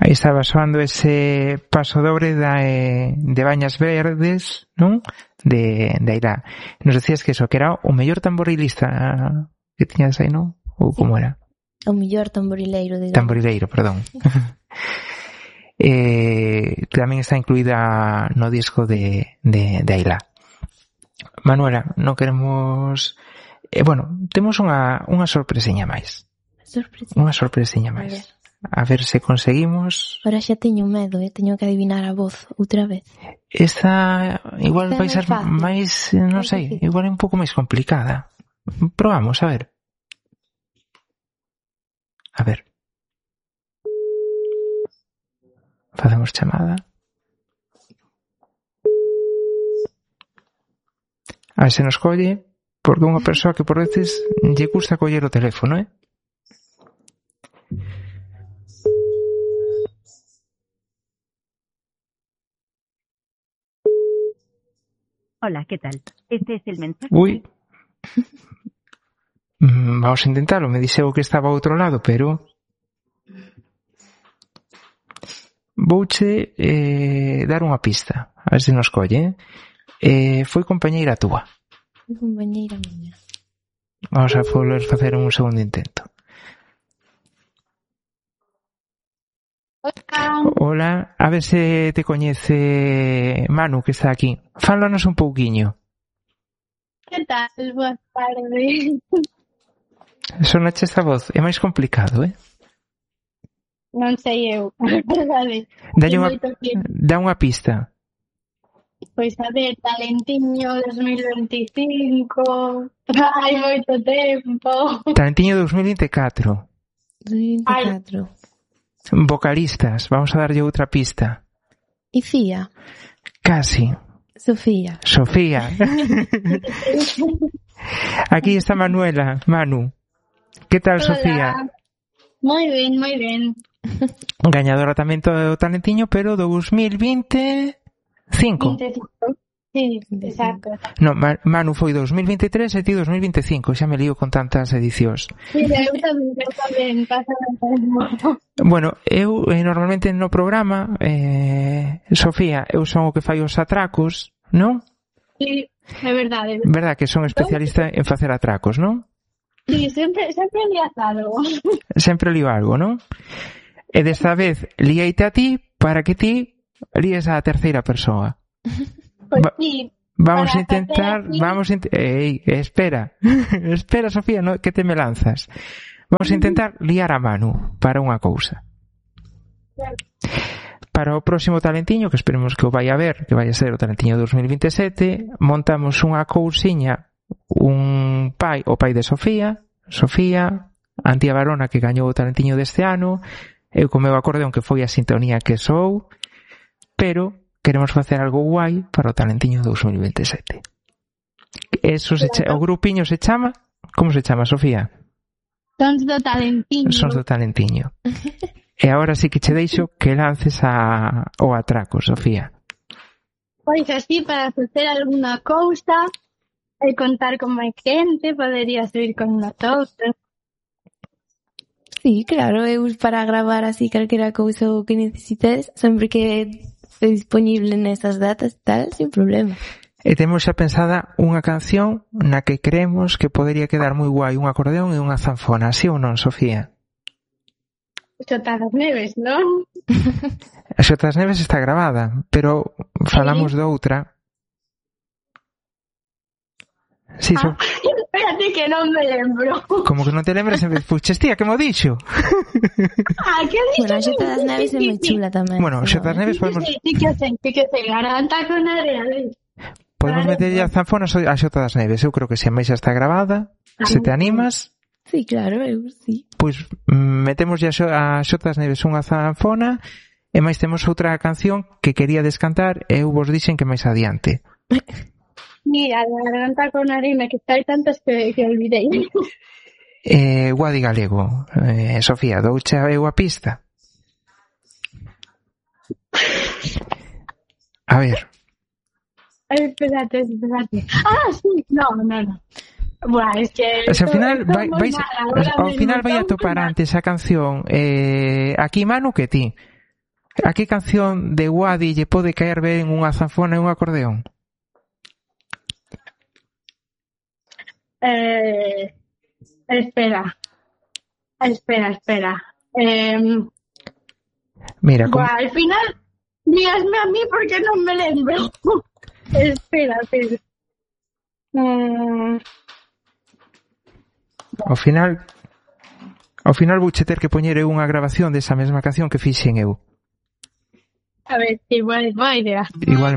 Aí estaba soando ese Paso Dobre de Bañas Verdes, non? De Ailá. Nos decías que eso, que era o mellor tamborilista que tiñas aí, non? Ou como era? O mellor tamborileiro, digamos. Tamborileiro, perdón. Tamén está incluída no disco de Ailá. Manuela, non queremos... temos unha sorpresiña máis. Unha sorpresiña máis. A ver se conseguimos... Ahora xa teño medo, teño que adivinar a voz outra vez. Esta igual vai ser máis, non sei, igual é un pouco máis complicada. Probamos, a ver. A ver. Facemos chamada. A ver se nos colle, porque unha persoa que por veces lle gusta coller o teléfono, Hola, ¿qué tal? Este es el mensaje. Uy. Vamos a intentarlo. Me dixeu que estaba ao outro lado, pero... Vouche dar unha pista. A ver se nos colle. Foi compañeira túa. Foi compañeira miña. Vamos a facer un segundo intento. Hola, a ver se te coñece Manu, que está aquí. Fálanos un pouquiño. Que tal? Boa tarde. Sonache esta voz, é máis complicado, Non sei eu, verdade. Dá unha pista. Pois a ver, Talentiño 2025, hai moito tempo. Talentiño 2024. 2024. Vocalistas, vamos a darlle outra pista. Icía. Casi. Sofía. Aquí está Manuela, Manu. ¿Qué tal, Hola. Sofía? Moi ben, moi ben. Gañadora tamén do Talentiño, pero 2025. 25. Sí, exacto. No, Manu foi 2023 e ti 2025. Xa me lío con tantas edicións. Sí, eu tamén, pasa mesmo. Bueno, eu normalmente no programa, Sofía, eu son o que fai os atracos, non? Sí, é verdade. Verdad que son especialista en facer atracos, non? Sí, sempre lías algo. Sempre lío algo, non? E desta vez líeite a ti para que ti líes a terceira persoa. Pues sí. Vamos a intentar, espera, Sofía, no, que te me lanzas. Vamos a intentar liar a Manu para unha cousa. Para o próximo Talentiño, que esperemos que o vai a ver, que vai a ser o Talentiño 2027, montamos unha cousiña, o pai de Sofía, Antía Barona, que gañou o Talentiño deste ano, eu co meu acordeón, que foi a sintonía que sou, pero queremos facer algo guai para o Talentiño 2027. O grupiño se chama... Como se chama, Sofía? Sons do Talentiño. Sons do Talentiño. E agora sí que che deixo que lances o atraco, Sofía. Pois así, para facer alguna cousa e contar con máis xente, poderías vir con nosotros. Sí, claro, eu para gravar así calquera cousa que necesites, sempre que disponible nesas datas tal, sin problema. E temos xa pensada unha canción na que creemos que podería quedar moi guai un acordeón e unha zanfona, así ou non, Sofía? Xota das Neves, non? A Xota das Neves está grabada, pero falamos de outra. Sí, espérate que non me lembro. Como que non te lembras? Puxes tía, que mo dixo? Que dixo? Bueno, a Xota das Neves é moi chula tamén. Bueno, a Xota das Neves podemos... Sí que sei, garanta con área. Podemos meterlle a zanfona a Xota das Neves. Eu creo que se a máis xa está grabada. Se te animas... Sí, claro, eu sí. Pois metemos a Xota das Neves unha zanfona e máis temos outra canción que quería descantar e eu vos dixen que máis adiante. Mira, la garganta con arena, que está hai tantas que olvidei. Guadi Galego. Sofía, douche eu a pista? A ver. Espérate. Ah, sí, no. Buah, es que... Ao final vai a topar antes a canción aquí Manu que ti. A que canción de Wadi lle pode caer ben unha zanfona e un acordeón? Espera. Mira, como... Al final, dígasme a mí porque non me lembro. Espera. Ao final vouche ter que poñer eu unha grabación desa mesma canción que fixen eu. A ver, igual, boa idea. Igual